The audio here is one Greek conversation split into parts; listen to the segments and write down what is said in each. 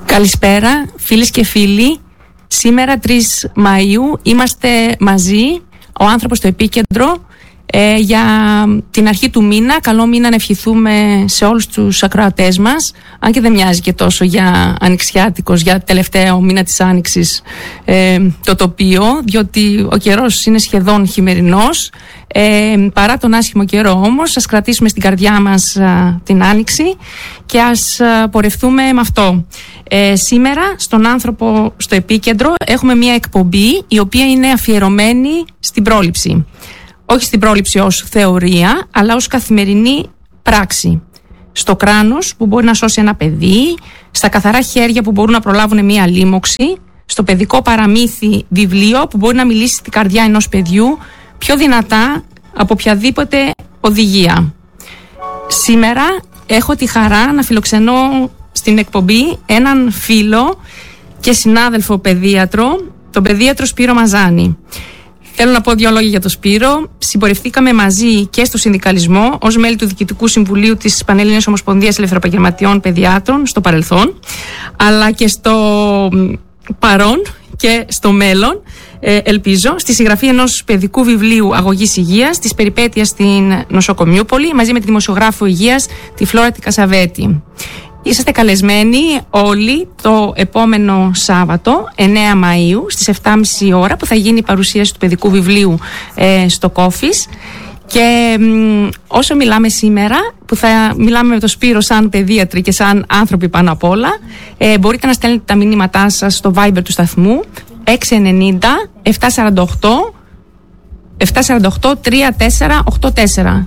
Καλησπέρα φίλες και φίλοι. Σήμερα 3 Μαΐου είμαστε μαζί, ο άνθρωπος στο επίκεντρο, για την αρχή του μήνα. Καλό μήνα να ευχηθούμε σε όλους τους ακροατές μας, αν και δεν μοιάζει και τόσο για ανοιξιάτικος, για τελευταίο μήνα της Άνοιξης το τοπίο, διότι ο καιρός είναι σχεδόν χειμερινός. Παρά τον άσχημο καιρό όμως, ας κρατήσουμε στην καρδιά μας την Άνοιξη και ας πορευτούμε με αυτό. Σήμερα στον άνθρωπο στο επίκεντρο έχουμε μια εκπομπή η οποία είναι αφιερωμένη στην πρόληψη. Όχι στην πρόληψη ως θεωρία, αλλά ως καθημερινή πράξη. Στο κράνος που μπορεί να σώσει ένα παιδί, στα καθαρά χέρια που μπορούν να προλάβουν μια λίμωξη, στο παιδικό παραμύθι βιβλίο που μπορεί να μιλήσει στην καρδιά ενός παιδιού πιο δυνατά από οποιαδήποτε οδηγία. Σήμερα έχω τη χαρά να φιλοξενώ στην εκπομπή έναν φίλο και συνάδελφο παιδίατρο, τον παιδίατρο Σπύρο Μαζάνη. Θέλω να πω 2 λόγια για τον Σπύρο. Συμπορευθήκαμε μαζί και στο συνδικαλισμό ως μέλη του Διοικητικού Συμβουλίου της Πανελλήνιας Ομοσπονδίας Ελευθεροεπαγγελματιών Παιδιάτρων στο παρελθόν, αλλά και στο παρόν και στο μέλλον, ελπίζω, στη συγγραφή ενός παιδικού βιβλίου αγωγής υγείας, της περιπέτειας στην Νοσοκομιούπολη, μαζί με τη δημοσιογράφο υγείας, τη Φλόρα τη Κασαβέτη. Είσαστε καλεσμένοι όλοι το επόμενο Σάββατο, 9 Μαΐου, στις 7.30 ώρα, που θα γίνει η παρουσίαση του παιδικού βιβλίου στο Κόφις. Και όσο μιλάμε σήμερα, που θα μιλάμε με τον Σπύρο σαν παιδίατροι και σαν άνθρωποι πάνω απ' όλα, μπορείτε να στέλνετε τα μηνύματά σας στο Viber του σταθμού 690 748 3484.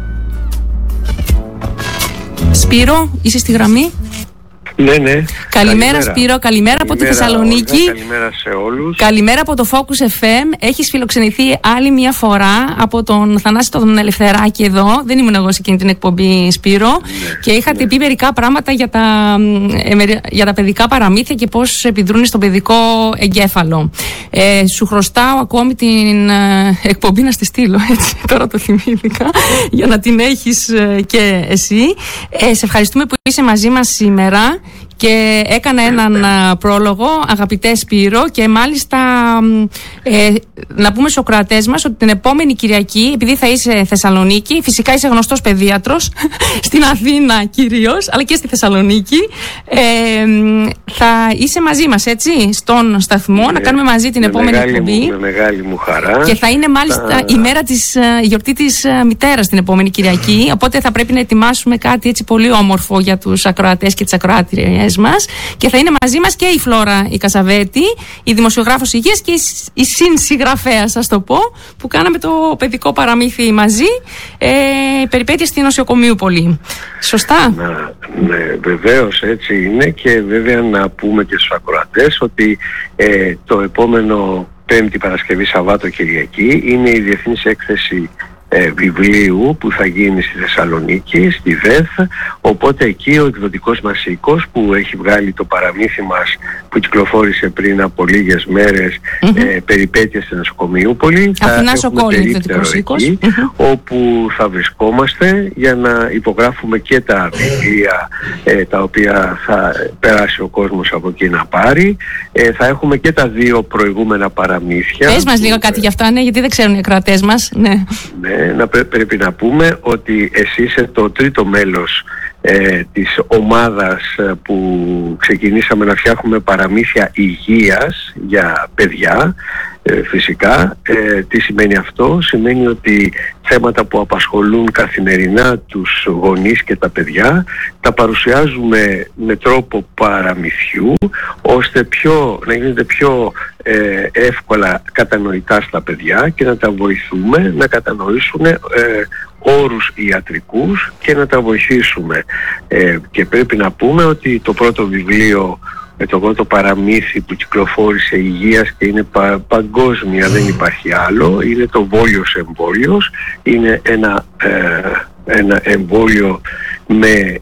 Σπύρο, είσαι στη γραμμή? Ναι. Καλημέρα Σπύρο, καλημέρα από τη Θεσσαλονίκη. Όλγα, καλημέρα σε όλους. Καλημέρα από το Focus FM. Έχεις φιλοξενηθεί άλλη μια φορά από τον Θανάση τον Ελευθεράκη εδώ. Δεν ήμουν εγώ σε εκείνη την εκπομπή, Σπύρο. Ναι, και είχατε πει μερικά πράγματα για τα παιδικά παραμύθια και πώς επιδρούν στον παιδικό εγκέφαλο. Σου χρωστάω ακόμη την εκπομπή να στη στείλω, έτσι, τώρα το θυμήθηκα, για να την έχεις και εσύ. Σε ευχαριστούμε που είσαι μαζί μας σήμερα. Και έκανα έναν πρόλογο, αγαπητέ Σπύρο, και μάλιστα να πούμε στους ακροατές μας ότι την επόμενη Κυριακή, επειδή θα είσαι Θεσσαλονίκη, φυσικά είσαι γνωστός παιδίατρος, στην Αθήνα κυρίως, αλλά και στη Θεσσαλονίκη, θα είσαι μαζί μας, έτσι, στον σταθμό, να κάνουμε μαζί την επόμενη εκπομπή. Με μεγάλη μου χαρά. Και θα είναι μάλιστα η μέρα της γιορτή της μητέρας την επόμενη Κυριακή, οπότε θα πρέπει να ετοιμάσουμε κάτι έτσι πολύ όμορφο για τους ακροατές και τις ακροάτριες μας, και θα είναι μαζί μας και η Φλόρα η Κασαβέτη, η δημοσιογράφος υγείας και η συνσυγγραφέα, σας το πω, που κάναμε το παιδικό παραμύθι μαζί, περιπέτειες στη Νοσοκομιούπολη. Σωστά? Ναι, βεβαίως έτσι είναι, και βέβαια να πούμε και στους ακροατές ότι το επόμενο Πέμπτη, Παρασκευή, Σαββάτο, Κυριακή είναι η Διεθνής Έκθεση βιβλίου που θα γίνει στη Θεσσαλονίκη, στη ΔΕΘ, οπότε εκεί ο εκδοτικός μας οίκος που έχει βγάλει το παραμύθι μας που κυκλοφόρησε πριν από λίγες μέρες, περιπέτειες στη Νοσοκομιούπολη, θα έχουμε περίπτερο εκεί, όπου θα βρισκόμαστε για να υπογράφουμε και τα βιβλία τα οποία θα περάσει ο κόσμος από εκεί να πάρει. Θα έχουμε και τα 2 προηγούμενα παραμύθια. Πες μας λίγο κάτι γι' αυτά, ναι, γιατί δεν ξέρουν οι ακροατές μας. Ναι. Πρέπει να πούμε ότι εσύ είσαι το 3ο μέλος της ομάδας που ξεκινήσαμε να φτιάχνουμε παραμύθια υγείας για παιδιά. Φυσικά, τι σημαίνει αυτό? Σημαίνει ότι θέματα που απασχολούν καθημερινά τους γονείς και τα παιδιά τα παρουσιάζουμε με τρόπο παραμυθιού, ώστε να γίνονται πιο εύκολα κατανοητά στα παιδιά και να τα βοηθούμε να κατανοήσουν όρους ιατρικούς και να τα βοηθήσουμε. Και πρέπει να πούμε ότι το πρώτο βιβλίο, το πρώτο παραμύθι που κυκλοφόρησε υγείας και είναι παγκόσμια, δεν υπάρχει άλλο, είναι το Βόλιος Εμβόλιος. Είναι ένα εμβόλιο με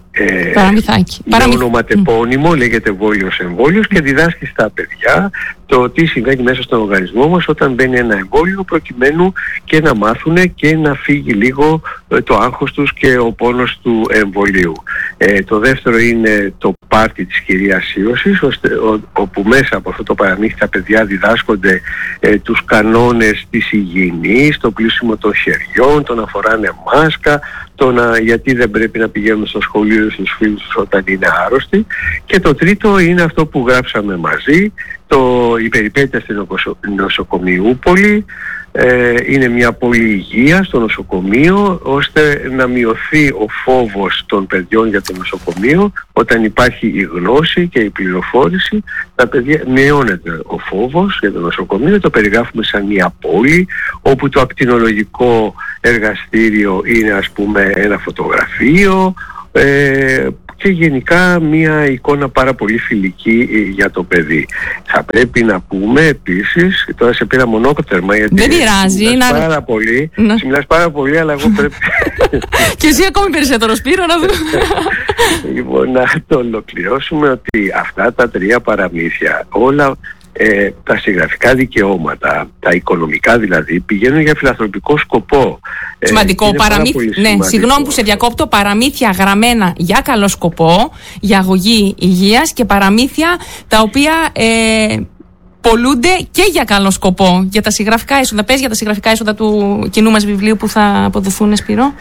ονοματεπώνυμο, λέγεται Βόλιος Εμβόλιος, και διδάσκει στα παιδιά το τι συμβαίνει μέσα στον οργανισμό μας όταν μπαίνει ένα εμβόλιο, προκειμένου και να μάθουν και να φύγει λίγο το άγχος τους και ο πόνος του εμβολίου. Το δεύτερο είναι το πάρτι της κυρίας Ίωσης, όπου μέσα από αυτό το παραμύθι τα παιδιά διδάσκονται τους κανόνες της υγιεινής, το πλύσιμο των χεριών, το να φοράνε μάσκα, γιατί δεν πρέπει να πηγαίνουν στο σχολείο στους φίλους τους όταν είναι άρρωστοι. Και το τρίτο είναι αυτό που γράψαμε μαζί, η περιπέτεια στην νοσοκομιούπολη. Είναι μια πόλη υγείας στο νοσοκομείο, ώστε να μειωθεί ο φόβος των παιδιών για το νοσοκομείο. Όταν υπάρχει η γνώση και η πληροφόρηση, τα παιδιά, μειώνεται ο φόβος για το νοσοκομείο. Το περιγράφουμε σαν μια πόλη όπου το ακτινολογικό εργαστήριο είναι, ας πούμε, ένα φωτογραφείο, και γενικά μια εικόνα πάρα πολύ φιλική για το παιδί. Θα πρέπει να πούμε επίσης, τώρα σε πήρα μονόκοτερμα γιατί δεν πειράζει, μιλάς πάρα πολύ, αλλά εγώ πρέπει και εσύ ακόμη περισσότερο, Σπύρο, να δούμε. Λοιπόν, να το ολοκληρώσουμε ότι αυτά τα τρία παραμύθια, όλα τα συγγραφικά δικαιώματα, τα οικονομικά δηλαδή, πηγαίνουν για φιλανθρωπικό σκοπό. Σημαντικό παραμύθι. Ναι, συγγνώμη που σε διακόπτω. Παραμύθια γραμμένα για καλό σκοπό, για αγωγή υγείας, και παραμύθια τα οποία πολλούνται και για καλό σκοπό. Για τα συγγραφικά έσοδα. Πες για τα συγγραφικά έσοδα του κοινού μας βιβλίου που θα αποδοθούν, Σπύρο.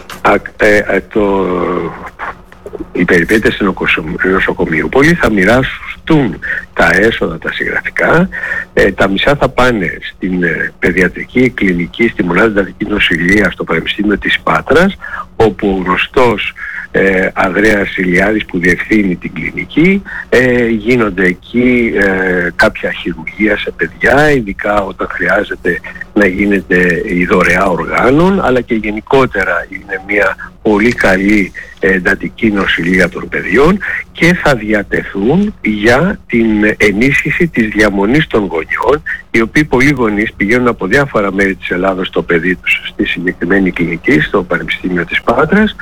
Οι περιπέτειες στην νοσοκομιούπολη θα μοιράσουν τα έσοδα τα συγγραφικά. Τα μισά θα πάνε στην παιδιατρική κλινική, στη μονάδα εντατικής νοσηλείας στο Πανεπιστήμιο της Πάτρας, όπου ο γνωστός Ανδρέας Ηλιάδης που διευθύνει την κλινική, γίνονται εκεί κάποια χειρουργία σε παιδιά, ειδικά όταν χρειάζεται να γίνεται η δωρεά οργάνων, αλλά και γενικότερα είναι μια πολύ καλή εντατική νοσηλεία των παιδιών, και θα διατεθούν για την ενίσχυση της διαμονής των γονιών, οι οποίοι πολλοί γονείς πηγαίνουν από διάφορα μέρη της Ελλάδος το παιδί τους στη συγκεκριμένη κλινική, στο Πανεπιστήμιο της Πάτρας,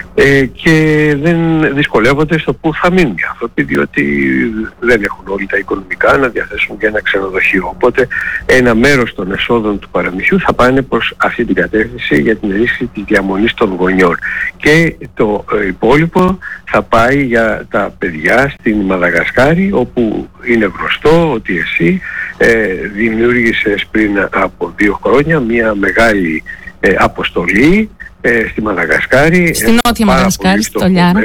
και δεν δυσκολεύονται στο που θα μείνουν οι άνθρωποι, διότι δεν έχουν όλοι τα οικονομικά να διαθέσουν για ένα ξενοδοχείο. Οπότε ένα μέρος των εσόδων του παραμυθιού θα πάνε προς αυτή την κατεύθυνση για την ενίσχυση της διαμονής των γονιών, και το υπόλοιπο θα πάει για τα παιδιά στην Μαδαγασκάρη, όπου είναι γνωστό ότι εσύ δημιούργησες πριν από 2 χρόνια μια μεγάλη αποστολή στη Μαδαγασκάρη, στην νότια Μαδαγασκάρη, στο Λιάρα,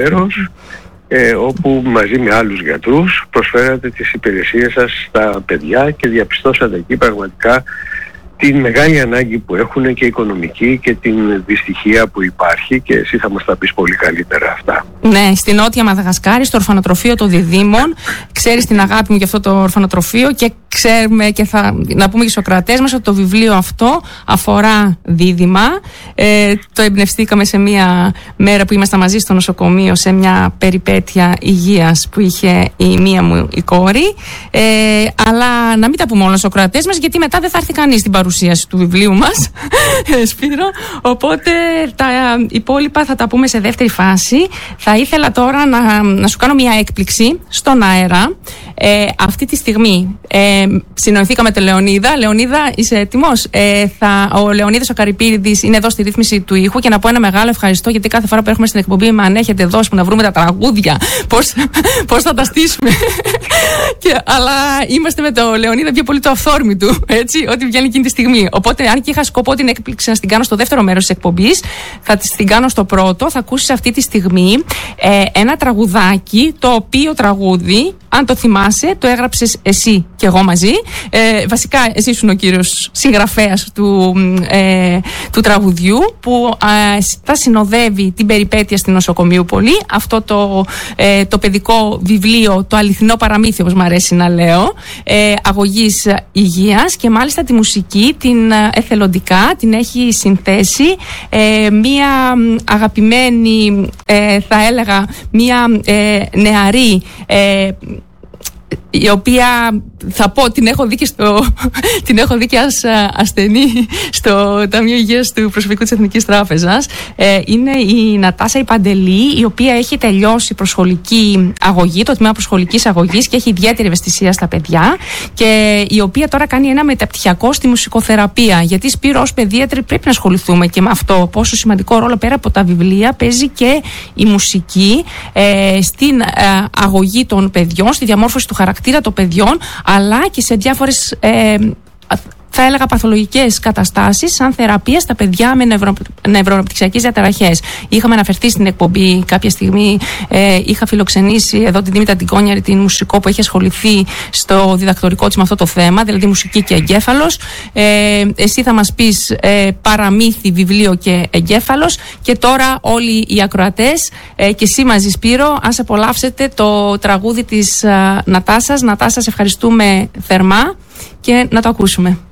όπου μαζί με άλλους γιατρούς προσφέρατε τις υπηρεσίες σας στα παιδιά και διαπιστώσατε εκεί πραγματικά την μεγάλη ανάγκη που έχουν και οικονομική, και την δυστυχία που υπάρχει, και εσύ θα μας τα πεις πολύ καλύτερα αυτά. Ναι, στην νότια Μαδαγασκάρη, στο ορφανοτροφείο των Διδήμων. Ξέρεις την αγάπη μου για αυτό το ορφανοτροφείο, και ξέρουμε, και να πούμε και στους ακροατές μας, ότι το βιβλίο αυτό αφορά δίδυμα. Το εμπνευστήκαμε σε μια μέρα που ήμασταν μαζί στο νοσοκομείο, σε μια περιπέτεια υγείας που είχε η μία μου η κόρη. Αλλά να μην τα πούμε όλα στους ακροατές μας, γιατί μετά δεν θα έρθει κανείς στην παρουσίαση του βιβλίου μας, Σπύρο. Οπότε τα υπόλοιπα θα τα πούμε σε δεύτερη φάση. Θα ήθελα τώρα να σου κάνω μια έκπληξη στον αέρα. Αυτή τη στιγμή συνοηθήκαμε με τη Λεωνίδα. Λεωνίδα, είσαι έτοιμος? Ο Λεωνίδας ο Καρυπίδης είναι εδώ στη ρύθμιση του ήχου, και να πω ένα μεγάλο ευχαριστώ, γιατί κάθε φορά που έχουμε στην εκπομπή με ανέχεται εδώ που να βρούμε τα τραγούδια, πώς θα τα στήσουμε. Αλλά είμαστε με το Λεωνίδα πιο πολύ το αυθόρμητο, έτσι, ό,τι βγαίνει εκείνη τη στιγμή. Οπότε, αν και είχα σκοπό την έκπληξη να την κάνω στο δεύτερο μέρος της εκπομπής, θα την κάνω στο πρώτο. Θα ακούσεις αυτή τη στιγμή ένα τραγουδάκι, το οποίο τραγούδι, αν το θυμάσαι, το έγραψες εσύ και εγώ μαζί. Βασικά, εσύ ήσουν ο κύριος συγγραφέας του τραγουδιού, που θα συνοδεύει την περιπέτεια στην νοσοκομιούπολη. Αυτό το παιδικό βιβλίο, το αληθινό παραμύθι, όπως μου αρέσει να λέω, αγωγής υγείας, και μάλιστα τη μουσική, την εθελοντικά, την έχει συνθέσει μία αγαπημένη, θα έλεγα, μία νεαρή, η οποία θα πω, την έχω δει και ως ασθενή στο Ταμείο Υγείας του Προσωπικού της Εθνικής Τράπεζας. Είναι η Νατάσα η Παντελή, η οποία έχει τελειώσει προσχολική αγωγή, το τμήμα προσχολικής αγωγής, και έχει ιδιαίτερη ευαισθησία στα παιδιά, και η οποία τώρα κάνει ένα μεταπτυχιακό στη μουσικοθεραπεία. Γιατί, Σπύρο, ως παιδίατροι πρέπει να ασχοληθούμε και με αυτό. Πόσο σημαντικό ρόλο πέρα από τα βιβλία παίζει και η μουσική στην αγωγή των παιδιών, στη διαμόρφωση του χαρακτήρα των παιδιών, αλλά και σε διάφορες θα έλεγα παθολογικές καταστάσεις, σαν θεραπεία στα παιδιά με νευροαναπτυξιακές διαταραχές. Είχαμε αναφερθεί στην εκπομπή κάποια στιγμή, είχα φιλοξενήσει εδώ την Δήμητρα Τικόνιαρη, την μουσικό που έχει ασχοληθεί στο διδακτορικό της με αυτό το θέμα, δηλαδή μουσική και εγκέφαλος. Εσύ θα μας πεις παραμύθι, βιβλίο και εγκέφαλος, και τώρα όλοι οι ακροατές και εσύ μαζί, Σπύρο, ας απολαύσετε το τραγούδι της Νατάσας. Νατάσα, σε ευχαριστούμε θερμά και να το ακούσουμε.